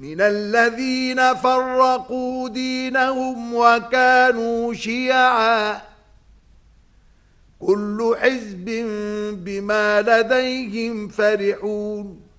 من الذين فرقوا دينهم وكانوا شيعا كل حزب بما لديهم فرحون